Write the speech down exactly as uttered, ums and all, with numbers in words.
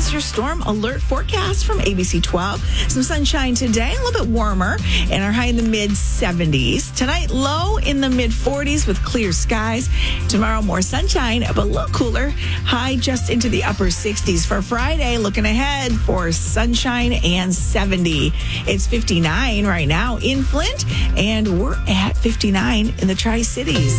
is your storm alert forecast from A B C twelve. Some sunshine today, a little bit warmer, and our high in the mid seventies. Tonight, low in the mid forties with clear skies. Tomorrow, more sunshine, but a little cooler. High just into the upper sixties. For Friday, looking ahead for sunshine and seventy. It's fifty-nine right now in Flint, and we're at fifty-nine in the Tri-Cities.